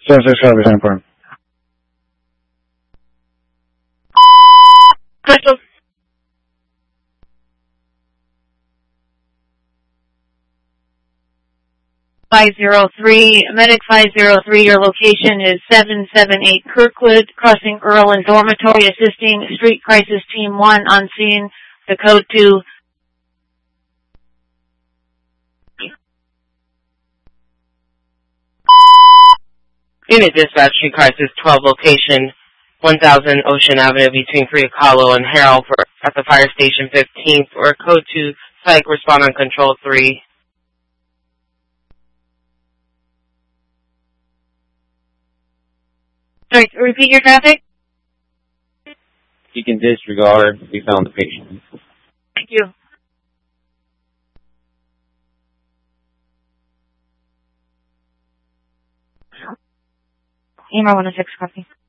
765 is important. Crystal. Medic 503, your location is 778 Kirkwood, crossing Earl and Dormitory, assisting Street Crisis Team 1 on scene, the code 2. Unit Dispatch, Street Crisis 12, location 1000 Ocean Avenue between Creek Hollow and Harrell at the fire station 15th, or code 2, psych, respond on control 3. Sorry, repeat your traffic? You can disregard. We found the patient. Thank you. EMR 106, copy.